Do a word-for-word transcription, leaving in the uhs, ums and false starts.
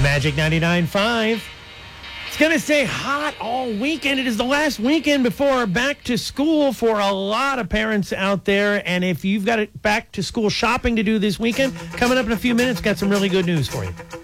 Magic ninety-nine point five. It's going to stay hot all weekend. It is the last weekend before back to school for a lot of parents out there. And if you've got it back to school shopping to do this weekend, coming up in a few minutes, got some really good news for you.